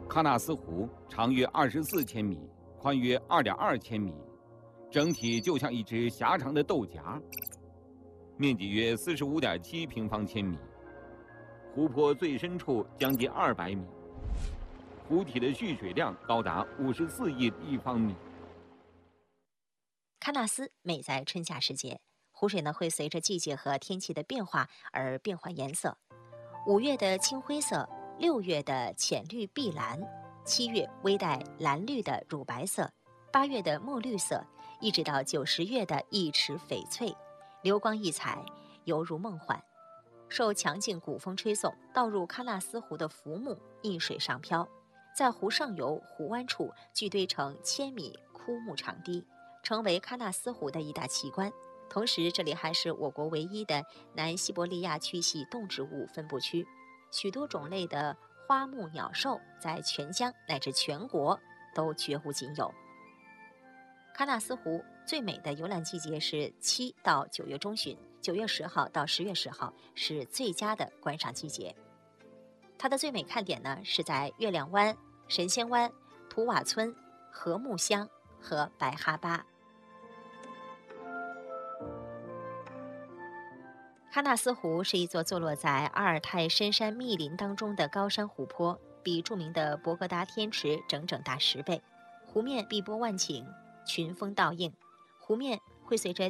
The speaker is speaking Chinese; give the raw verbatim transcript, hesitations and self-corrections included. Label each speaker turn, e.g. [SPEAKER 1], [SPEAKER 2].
[SPEAKER 1] 喀纳斯湖长约二十四千米，宽约二点二千米，整体就像一只狭长的豆荚，面积约四十五点七平方千米，湖泊最深处将近二百米，湖体的蓄水量高达五十四亿立方米。
[SPEAKER 2] 喀纳斯美在春夏时节，湖水呢会随着季节和天气的变化而变换颜色。五月的青灰色，六月的浅绿碧蓝，七月微带蓝绿的乳白色，八月的墨绿色，一直到九十月的一池翡翠，流光溢彩，犹如梦幻。受强劲古风吹送，倒入喀纳斯湖的浮木逆水上漂，在湖上游湖湾处聚堆成千米枯木长堤，成为喀纳斯湖的一大奇观。同时，这里还是我国唯一的南西伯利亚区系动植物分布区，许多种类的花木鸟兽在全疆乃至全国都绝无仅有。喀纳斯湖最美的游览季节是七到九月中旬，九月十号到十月十号是最佳的观赏季节。它的最美看点呢是在月亮湾、神仙湾、图瓦村、禾木乡和白哈巴。喀纳斯湖是一座坐落在阿尔泰深山密林当中的高山湖泊，比著名的博格达天池整整大十倍。湖面碧波万顷，群峰倒映，湖面会随着